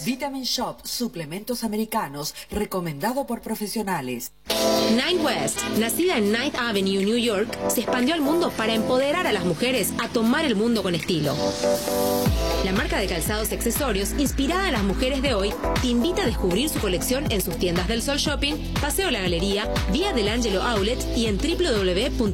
Vitamin Shop, suplementos americanos, recomendado por profesionales. Nine West, nacida en Ninth Avenue, New York, se expandió al mundo para empoderar a las mujeres a tomar el mundo con estilo. La marca de calzados y accesorios, inspirada en las mujeres de hoy, te invita a descubrir su colección en sus tiendas del Sol Shopping, Paseo La Galería, Vía del Ángelo Outlet y en www